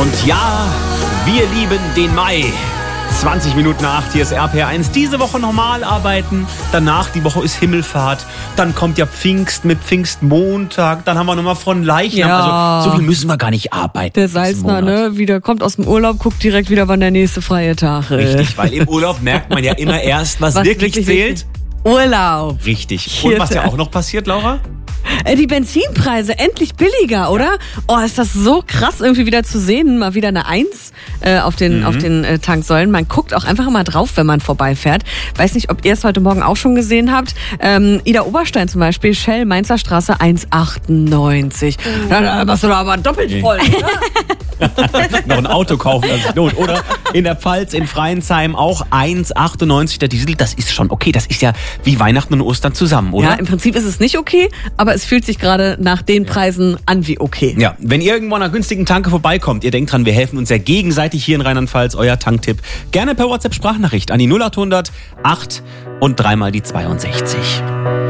Und ja, wir lieben den Mai. 20 Minuten nach 8, hier ist RPR1. Diese Woche normal arbeiten, danach die Woche ist Himmelfahrt, dann kommt ja Pfingst mit Pfingstmontag, dann haben wir nochmal von Leichnam. Ja. Also so viel müssen wir gar nicht arbeiten. Der Salzner, ne, wieder kommt aus dem Urlaub, guckt direkt wieder, wann der nächste freie Tag ist. Richtig, weil im Urlaub merkt man ja immer erst, was wirklich zählt. Urlaub. Richtig. Und was ja auch noch passiert, Laura? Die Benzinpreise endlich billiger, oder? Oh, ist das so krass irgendwie wieder zu sehen. Mal wieder eine 1 auf den Tanksäulen. Man guckt auch einfach mal drauf, wenn man vorbeifährt. Weiß nicht, ob ihr es heute Morgen auch schon gesehen habt. Ida Oberstein zum Beispiel, Shell, Mainzer Straße 1,98. Da machst du doch aber doppelt voll, oder? Noch ein Auto kaufen, das sich lohnt. Oder in der Pfalz, in Freiensheim auch 1,98 der Diesel. Das ist schon okay. Das ist ja wie Weihnachten und Ostern zusammen, oder? Ja, im Prinzip ist es nicht okay, aber es fühlt sich gerade nach den Preisen an wie okay. Ja, wenn ihr irgendwo an einer günstigen Tanke vorbeikommt, ihr denkt dran, wir helfen uns ja gegenseitig hier in Rheinland-Pfalz, euer Tanktipp, gerne per WhatsApp-Sprachnachricht an die 0800 8 und 3 mal die 62.